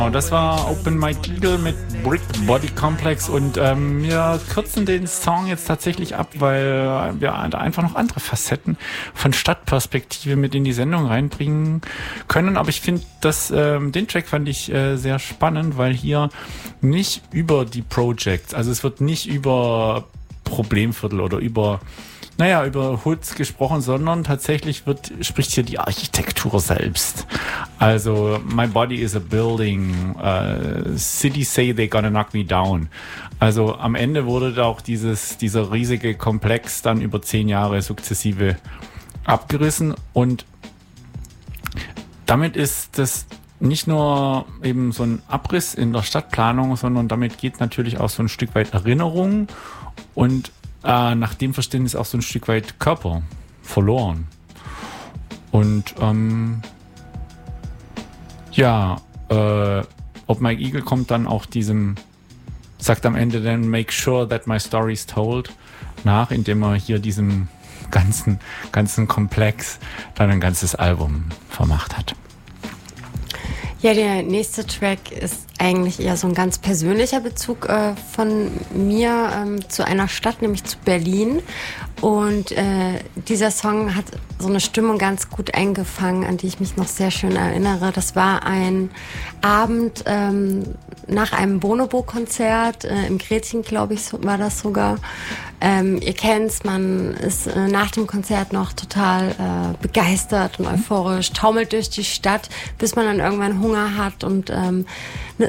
Das war Open Mike Eagle mit Brick Body Complex und wir kürzen den Song jetzt tatsächlich ab, weil wir da einfach noch andere Facetten von Stadtperspektive mit in die Sendung reinbringen können. Aber ich finde, den Track fand ich sehr spannend, weil hier nicht über die Projects, also es wird nicht über Problemviertel oder über Hoods gesprochen, sondern tatsächlich spricht hier die Architektur selbst. Also, my body is a building, cities say they're gonna knock me down. Also am Ende wurde da auch dieser riesige Komplex dann über 10 Jahre sukzessive abgerissen und damit ist das nicht nur eben so ein Abriss in der Stadtplanung, sondern damit geht natürlich auch so ein Stück weit Erinnerung und nach dem Verständnis auch so ein Stück weit Körper verloren. Und Open Mike Eagle kommt dann auch sagt am Ende dann make sure that my story's told nach, indem er hier diesem ganzen Komplex dann ein ganzes Album vermacht hat. Ja, der nächste Track ist eigentlich eher so ein ganz persönlicher Bezug von mir zu einer Stadt, nämlich zu Berlin. Und dieser Song hat so eine Stimmung ganz gut eingefangen, an die ich mich noch sehr schön erinnere. Das war ein Abend nach einem Bonobo-Konzert, im Gretchen, glaube ich, war das sogar. Ihr kennt's, man ist nach dem Konzert noch total begeistert und euphorisch, taumelt durch die Stadt, bis man dann irgendwann Hunger hat und